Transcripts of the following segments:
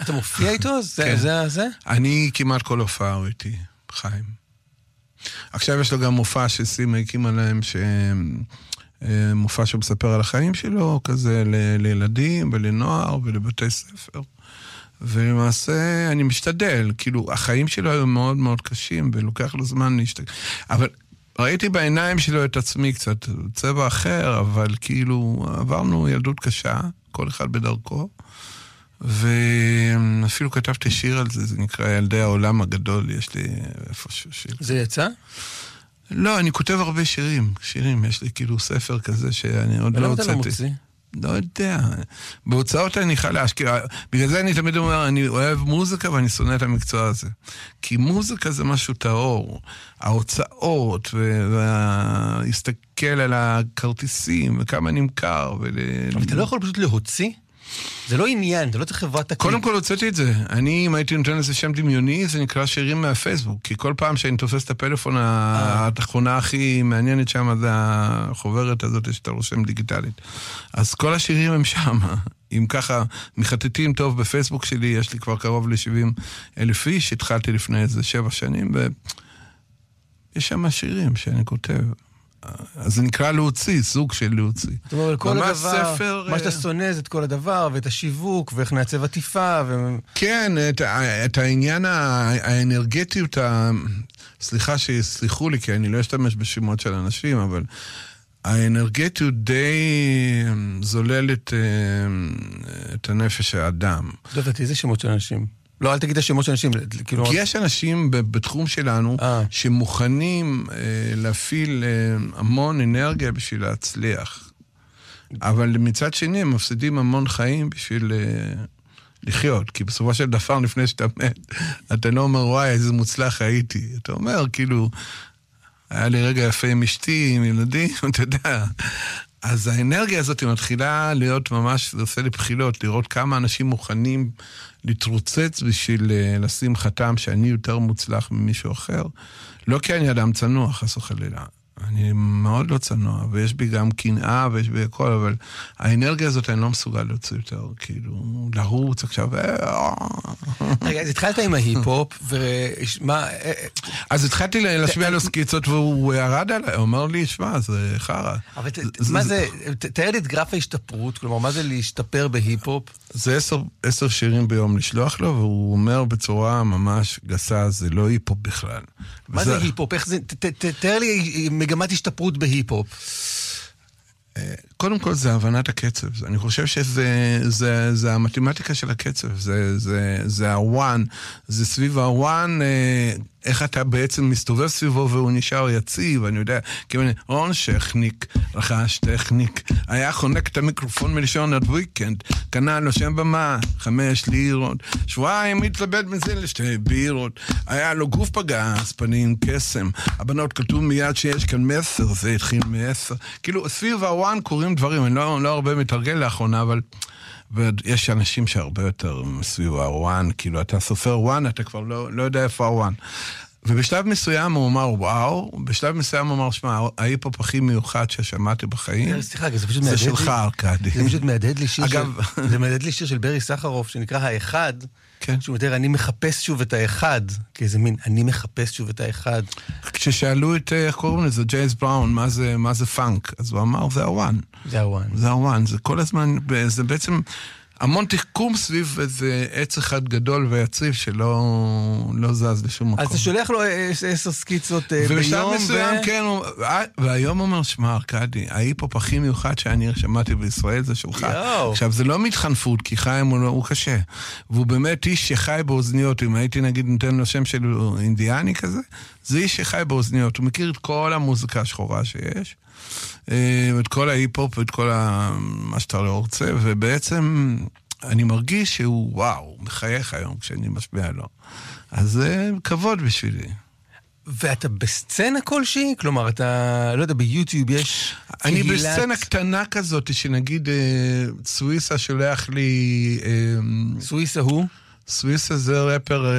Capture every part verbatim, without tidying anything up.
אתה מופיע איתו? זה, זה, זה? אני כמעט כל הופעה הוא איתי, חיים. עכשיו יש לו גם מופע שסימה הקימה להם, מופע שמספר על החיים שלו, כזה ל- לילדים ולנוער ולבתי ספר. ולמעשה אני משתדל, כאילו החיים שלו היו מאוד מאוד קשים, ולוקח לו זמן להשתגע. אבל ראיתי בעיניים שלו את עצמי קצת צבע אחר, אבל כאילו עברנו ילדות קשה, כל אחד בדרכו. ואפילו כתבתי שיר על זה, זה נקרא ילדי העולם הגדול, יש לי איפשהו שיר. זה יצא? לא, אני כותב הרבה שירים, שירים, יש לי כאילו ספר כזה שאני עוד לא הוצאתי. ולמה אתה לא מוציא? לא יודע, בהוצאות אני חלש, כי בגלל זה אני תמיד אומר, אני אוהב מוזיקה ואני שונא את המקצוע הזה. כי מוזיקה זה משהו טהור, ההוצאות, ולהסתכל על הכרטיסים, וכמה נמכר. אבל אתה לא יכול פשוט להוציא? זה לא עניין, זה לא צריך חברת תקליט. קודם כל הוצאתי את זה. אני, אם הייתי נותן לזה שם דמיוני, זה נקרא שירים מהפייסבוק. כי כל פעם שאני תופס את הפלאפון, התכונה הכי מעניינת שם, זה החוברת הזאת שאתה רושם דיגיטלית. אז כל השירים הם שם. אם ככה, מחטטים טוב בפייסבוק שלי, יש לי כבר קרוב ל-שבעים אלף איש, התחלתי לפני איזה שבע שנים, ויש שם שירים שאני כותב. אז זה נקרא להוציא, סוג של להוציא. זאת אומרת, כל הדבר, ספר, מה שאתה שונא זה את כל הדבר, ואת השיווק, ואיך נעצב עטיפה, ו... כן, את, את העניין האנרגטיות, ה... סליחה שיסליחו לי, כי אני לא אשתמש בשמות של אנשים, אבל האנרגטיות די זוללת את הנפש האדם. לא יודעת, איזה שמות של אנשים? לא, אל תגיד השמות של אנשים. כאילו... כי יש אנשים בתחום שלנו 아. שמוכנים אה, להפעיל אה, המון אנרגיה בשביל להצליח. אבל מצד שני הם מפסידים המון חיים בשביל אה, לחיות. כי בסופו של דבר לפני שאתה מת, אתה לא אומר, וואי, איזה מוצלח הייתי. אתה אומר, כאילו, היה לי רגע יפה עם אשתי, עם ילדים, אתה יודע. אז האנרגיה הזאת מתחילה להיות ממש, זה עושה לי בחילות, לראות כמה אנשים מוכנים להתרוצץ בשביל לשים חתם שאני יותר מוצלח ממישהו אחר. לא כי אני אדם צנוע, חס וחלילה. אני מאוד לא צנוע, ויש בי גם קנאה, ויש בי הכל, אבל האנרגיה הזאת אני לא מסוגל להוציא יותר, כאילו, לרוץ עכשיו. רגע, אז התחלת עם ההיפ-הופ, ומה... אז התחלתי להשמיע לו סקיצות, והוא ירד עליי, הוא אומר לי, שמע, זה חרא. אבל מה זה, תאר לי את גרף ההשתפרות, כלומר, מה זה להשתפר בהיפ-הופ? זה עשר שירים ביום לשלוח לו, והוא אומר בצורה ממש גסה, זה לא היפ-הופ בכלל. מה זה היפ-הופ? תאר לי מגמת השתפרות בהיפ-הופ. קודם כל זה הבנת הקצב. אני חושב שזה זה, זה המתמטיקה של הקצב. זה, זה, זה הוואן. זה סביב הוואן, איך אתה בעצם מסתובב סביבו והוא נשאר יציב, אני יודע, כמובן, רון שכניק, רחש טכניק, היה חונק את המיקרופון מלשון עד וויקנד, קנה לו שם במה, חמש לירות, שבועיים מתלבט מזה לשתי בירות, היה לו גוף פגס, פנים קסם, הבנות כתוב מיד שיש כאן מסר, זה התחיל מעשר, כאילו סביב הוואן קוראים דברים, אני לא, לא הרבה מתרגל לאחרונה, אבל... ויש אנשים שהרבה יותר סביב הוואן, כאילו אתה סופר וואן, אתה כבר לא, לא יודע איפה הוואן. ובשלב מסוים הוא אמר, וואו, בשלב מסוים הוא אמר, שמע, ההיפ-הופ הכי מיוחד ששמעתי בחיים, סליחה, זה פשוט מהדהד לי. זה שלך, ארקדי. זה פשוט מהדהד לי שיר של... זה מהדהד לי שיר של ברי סחרוף, שנקרא האחד, שהוא מתאר, אני מחפש שוב את האחד, כי איזה מין, אני מחפש שוב את האחד. כששאלו את, איך קוראים לזה, ג'יימס בראון, מה זה, מה זה פאנק? אז הוא אמר, זה הוואן. זה הוואן. זה הוואן, זה כל הזמן, זה בעצם... המון תחכום סביב איזה עץ אחד גדול ויציב שלא לא זז לשום מקום. אז אתה שולח לו עשר סקיצות ביום. ובשלב מסוים, כן, והיום אומר, שמע, ארקדי, ההיפ-הופ הכי מיוחד שאני שמעתי בישראל זה שלך. עכשיו, זה לא מתחנפות, כי חיים הוא קשה. והוא באמת איש שחי באוזניות, אם הייתי נגיד נותן לו שם של אינדיאני כזה, זה איש שחי באוזניות. הוא מכיר את כל המוזיקה השחורה שיש. את כל ההיפ-הופ ואת כל מה שאתה לא רוצה, ובעצם אני מרגיש שהוא, וואו, מחייך היום כשאני משמיע לו. אז זה כבוד בשבילי. ואתה בסצנה כלשהי? כלומר, אתה, לא יודע, ביוטיוב יש אני קהילת... בסצנה קטנה כזאת, שנגיד סוויסה שולח לי... סוויסה הוא? סוויסה זה רפר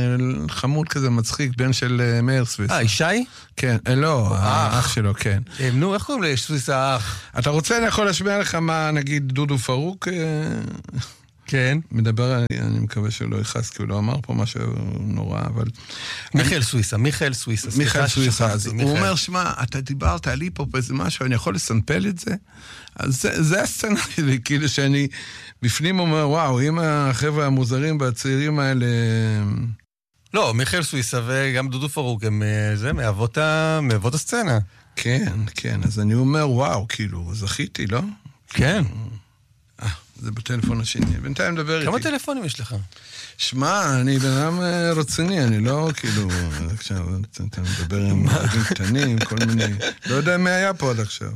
חמוד כזה מצחיק, בן של מאיר סוויסה. אה, ישי? כן, לא, האח שלו, כן. נו, איך קוראים לסוויסה האח? אתה רוצה, אני יכול להשמיע לך מה, נגיד, דודו פרוק? כן. מדבר, אני מקווה שלא יכעס, כי הוא לא אמר פה משהו נורא, אבל... מיכאל סוויסה, מיכאל סוויסה. מיכאל סוויסה, הוא אומר, שמע, אתה דיברת על היפ-הופ איזה משהו, אני יכול לסמפל את זה? אז זה הסצנה שלי, כאילו שאני בפנים אומר, וואו, אם החבר'ה המוזרים והצעירים האלה... לא, מיכאל סוויסה וגם דודו פרוק, הם זה, מאבות הסצנה. כן, כן, אז אני אומר, וואו, כאילו, זכיתי, לא? כן. אה, זה בטלפון השני. בינתיים מדבר איתי. כמה טלפונים יש לך? שמע, אני בן אדם רציני, אני לא כאילו, עכשיו אתה מדבר עם ילדים קטנים, כל מיני, לא יודע מי היה פה עד עכשיו.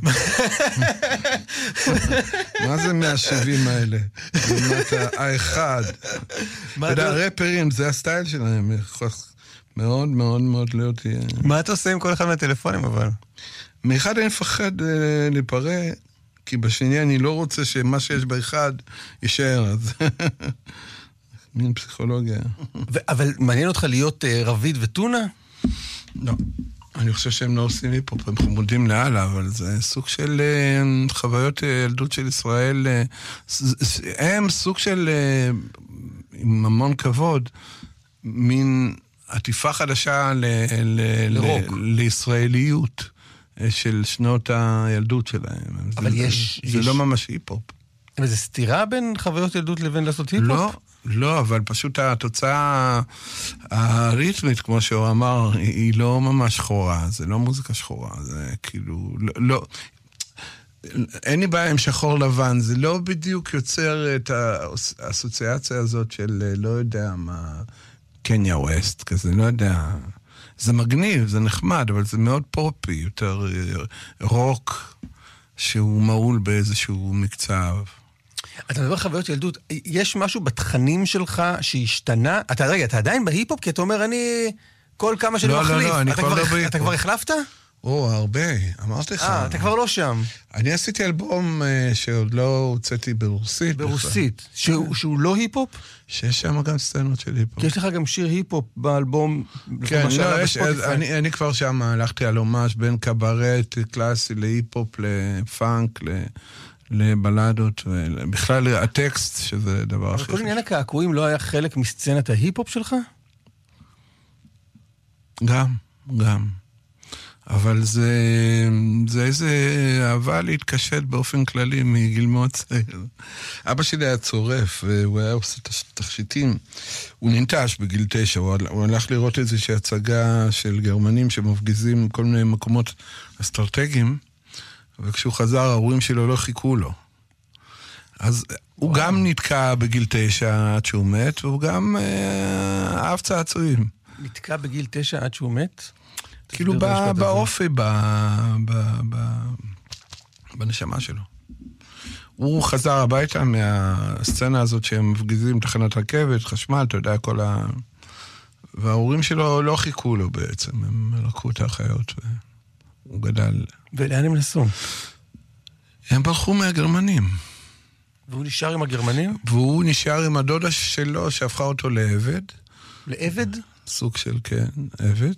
מה זה מאה שבעים האלה? האחד. אתה יודע, רפרים, זה הסטייל שלהם, מאוד מאוד מאוד להיות... מה אתה עושה עם כל אחד מהטלפונים אבל? מאחד אני מפחד להיפרע, כי בשני אני לא רוצה שמה שיש באחד יישאר, אז... מין פסיכולוגיה. אבל מעניין אותך להיות רביד וטונה? לא. אני חושב שהם לא עושים לי פה, הם חמודים לאללה, אבל זה סוג של חוויות ילדות של ישראל. הם סוג של, עם המון כבוד, מין עטיפה חדשה לרוק. לישראליות של שנות הילדות שלהם. אבל יש... זה לא ממש היפ-הופ. אבל זה סתירה בין חוויות ילדות לבין לעשות היפ-הופ? לא. לא, אבל פשוט התוצאה הריתמית, כמו שהוא אמר, היא לא ממש שחורה, זה לא מוזיקה שחורה, זה כאילו, לא, לא, אין לי בעיה עם שחור לבן, זה לא בדיוק יוצר את האסוציאציה הזאת של לא יודע מה, קניה ווסט, כזה, לא יודע, זה מגניב, זה נחמד, אבל זה מאוד פופי, יותר רוק, שהוא מעול באיזשהו מקצב. אתה מדבר חוויות ילדות, יש משהו בתכנים שלך שהשתנה? אתה רגע, אתה עדיין בהיפ-הופ? כי אתה אומר, אני כל כמה שאני מחליף. לא, לא, אני כבר לא בהיפ-הופ. אתה כבר החלפת? או, הרבה, אמרתי לך. אה, אתה כבר לא שם. אני עשיתי אלבום שעוד לא הוצאתי ברוסית. ברוסית. שהוא לא היפ-הופ? שיש שם גם סצנות של היפ-הופ. כי יש לך גם שיר היפ-הופ באלבום. כן, לא, יש, אני כבר שם הלכתי על הומש בין קברט קלאסי להיפ-הופ, לפאנק, לבלדות, ובכלל הטקסט, שזה דבר אחר. כל עניין הקעקועים לא היה חלק מסצנת ההיפ-הופ שלך? גם, גם. אבל זה, זה איזה אהבה להתקשט באופן כללי מגיל מאוד צעיר. אבא שלי היה צורף, והוא היה עושה תכשיטים. הוא ננטש בגיל תשע, הוא, הוא הלך לראות איזושהי הצגה של גרמנים שמפגיזים כל מיני מקומות אסטרטגיים, וכשהוא חזר, ההורים שלו לא חיכו לו. אז וואו. הוא גם נתקע בגיל תשע עד שהוא מת, והוא גם אה, אהב צעצועים. נתקע בגיל תשע עד שהוא מת? כאילו באופי, בנשמה שלו. הוא חזר הביתה מהסצנה הזאת שהם מפגיזים תחנת רכבת, חשמל, אתה יודע, כל ה... וההורים שלו לא חיכו לו בעצם, הם לקחו את החיות והוא גדל. ולאן הם נסעו? הם ברחו מהגרמנים. והוא נשאר עם הגרמנים? והוא נשאר עם הדודה שלו שהפכה אותו לעבד. לעבד? סוג של, כן, עבד.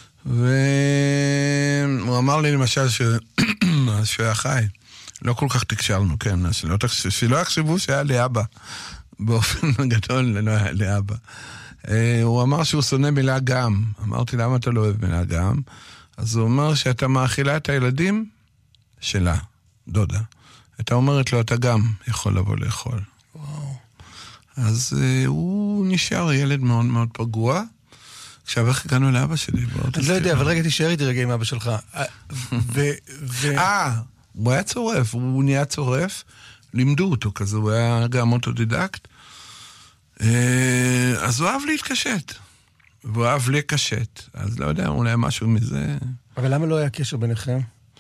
והוא אמר לי למשל ש... שהוא היה חי. לא כל כך תקשרנו, כן, שלא, תחש... שלא יחשבו שהיה לי אבא. באופן גדול לא היה לי אבא. הוא אמר שהוא שונא מילה גם. אמרתי, למה אתה לא אוהב מילה גם? אז הוא אומר שאתה מאכילה את הילדים שלה, דודה. אתה אומרת לו, אתה גם יכול לבוא לאכול. וואו. אז הוא נשאר ילד מאוד מאוד פגוע. עכשיו, איך הגענו לאבא שלי? אני לא יודע, אבל רגע תישאר איתי רגע עם אבא שלך. אה, הוא היה צורף, הוא נהיה צורף, לימדו אותו כזה, הוא היה גם אוטודידקט. אז הוא אהב להתקשט, והוא אהב לקשט, אז לא יודע, אולי משהו מזה. אבל למה לא היה קשר ביניכם?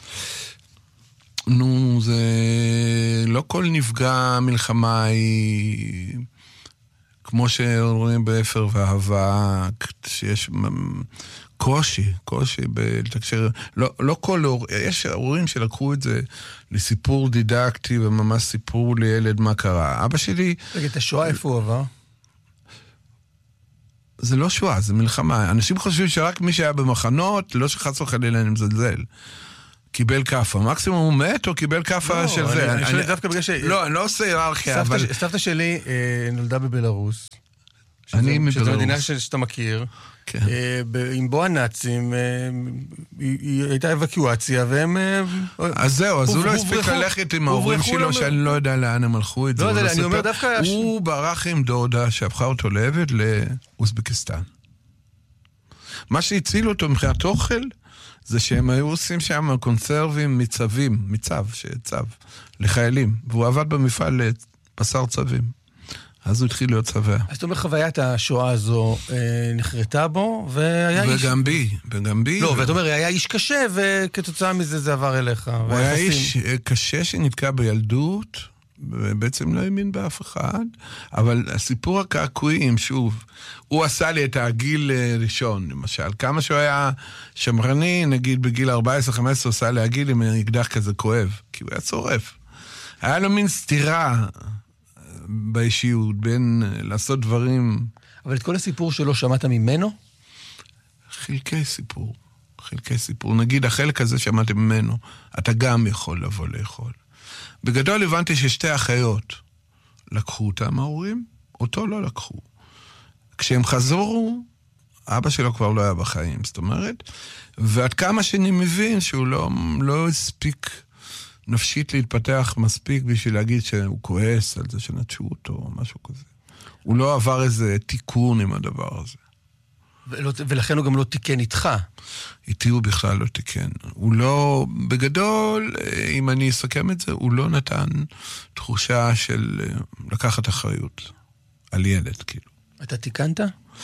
נו, זה... לא כל נפגע מלחמה היא... כמו שרואים באפר ואהבה, שיש קושי, קושי בלתקשר, לא, לא כל הור, יש הורים שלקחו את זה לסיפור דידקטי, וממש סיפור לילד מה קרה. אבא שלי... רגע, את השואה איפה הוא עבר? זה לא שואה, זה מלחמה. אנשים חושבים שרק מי שהיה במחנות, לא שחס וחלילה אני מזלזל. קיבל כפה. מקסימום הוא מת או קיבל כפה של זה. אני חושב דווקא בגלל ש... לא, אני לא עושה היררכיה, אבל... סבתא שלי נולדה בבלרוס. אני מבלרוס. שזו מדינה שאתה מכיר. עם בוא הנאצים, היא הייתה אבקיואציה, והם... אז זהו, אז הוא לא הספיק ללכת עם ההורים שלו, שאני לא יודע לאן הם הלכו את זה. לא, אני אומר דווקא... הוא ברח עם דודה שהפכה אותו לעבד לאוזבקיסטן. מה שהציל אותו מבחינת אוכל, זה שהם היו עושים שם קונסרבים מצבים, מצב, שצב, לחיילים, והוא עבד במפעל לבשר צבים. אז הוא התחיל להיות צבא. אז זאת אומרת, חוויית השואה הזו אה, נחרטה בו, והיה וגם איש... וגם בי, וגם בי. לא, ואתה אומר, היה איש קשה, וכתוצאה מזה זה עבר אליך. הוא היה איש קשה שנתקע בילדות, ובעצם לא האמין באף אחד, אבל הסיפור הקעקועים, שוב, הוא עשה לי את הגיל ראשון, למשל. כמה שהוא היה שמרני, נגיד בגיל ארבע עשרה חמש עשרה, עשה להגיד עם אקדח כזה כואב, כי הוא היה צורף. היה לו מין סתירה באישיות, בין לעשות דברים... אבל את כל הסיפור שלו שמעת ממנו? חלקי סיפור. חלקי סיפור. נגיד, החלק הזה שמעתי ממנו, אתה גם יכול לבוא לאכול. בגדול הבנתי ששתי אחיות לקחו אותם ההורים, אותו לא לקחו. כשהם חזרו, אבא שלו כבר לא היה בחיים, זאת אומרת, ועד כמה שאני מבין שהוא לא, לא הספיק נפשית להתפתח מספיק בשביל להגיד שהוא כועס על זה שנטשו אותו או משהו כזה. הוא לא עבר איזה תיקון עם הדבר הזה. ולא, ולכן הוא גם לא תיקן איתך. איתי הוא בכלל לא תיקן. הוא לא, בגדול, אם אני אסכם את זה, הוא לא נתן תחושה של לקחת אחריות על ילד, כאילו. אתה תיקנת?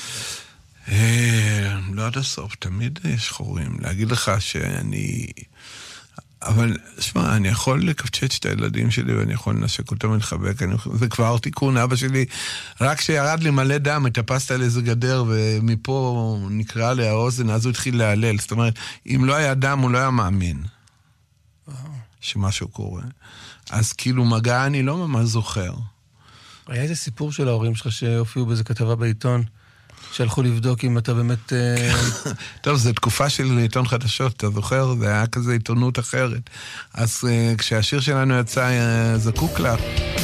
לא עד הסוף, תמיד יש חורים. להגיד לך שאני... אבל, שמע, אני יכול לקפצ'ץ' את הילדים שלי, ואני יכול לנשק אותם ולחבק, אני... זה כבר תיקון, אבא שלי, רק שירד לי מלא דם, התאפסת על איזה גדר, ומפה נקרא לי האוזן, אז הוא התחיל להלל. זאת אומרת, אם לא היה דם, הוא לא היה מאמין. שמשהו קורה. אז כאילו מגע אני לא ממש זוכר. היה איזה סיפור של ההורים שלך שהופיעו באיזה כתבה בעיתון, שהלכו לבדוק אם אתה באמת... טוב, זו תקופה של עיתון חדשות, אתה זוכר? זה היה כזה עיתונות אחרת. אז כשהשיר שלנו יצא זקוק לך,